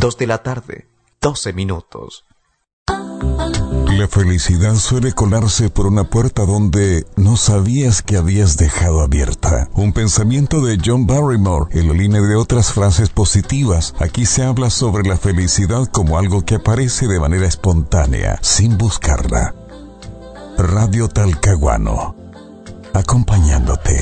2 de la tarde, 12 minutos. La felicidad suele colarse por una puerta donde no sabías que habías dejado abierta. Un pensamiento de John Barrymore en la línea de otras frases positivas. Aquí se habla sobre la felicidad como algo que aparece de manera espontánea, sin buscarla. Radio Talcahuano, acompañándote.